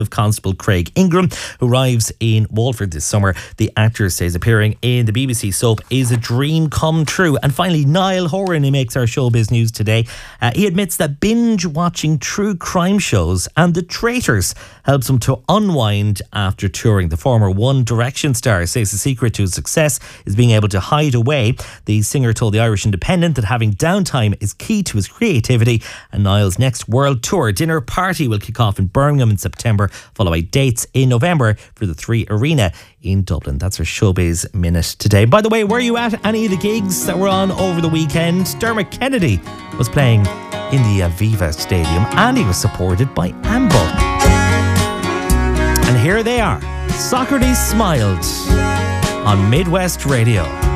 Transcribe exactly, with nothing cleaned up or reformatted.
of Constable Craig Ingram, who arrives in Walford this summer. The actor says appearing in the B B C soap is a dream come true. And finally, Niall Horan, who makes our showbiz news today, uh, he admits that binge watching true crime shows and The Traitors helps him to unwind after touring. The former One Direction star says the secret to his success is being able to hide away. The singer told the Irish Independent that having downtime is key to his creativity. And Niall's next world tour dinner party will kick off in Birmingham in September, followed by dates in November for the Three Arena in Dublin. That's our Showbiz Minute today. By the way, were you at any of the gigs that were on over the weekend? Dermot Kennedy was playing in the Aviva Stadium and he was supported by Amble. And here they are, Socrates Smiled on Midwest Radio.